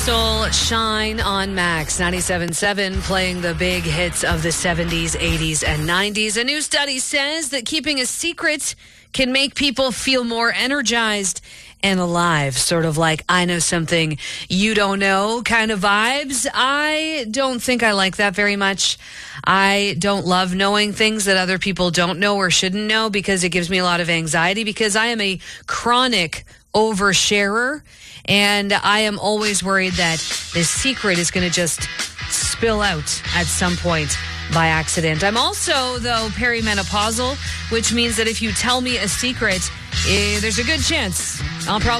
Soul Shine on Max 97.7, playing the big hits of the 70s, 80s, and 90s. A new study says that keeping a secret can make people feel more energized and alive, sort of like I know something you don't know kind of vibes. I don't think I like that very much. I don't love knowing things that other people don't know or shouldn't know because it gives me a lot of anxiety because I am a chronic oversharer. And I am always worried that this secret is going to just spill out at some point by accident. I'm also, though, perimenopausal, which means that if you tell me a secret, there's a good chance I'll probably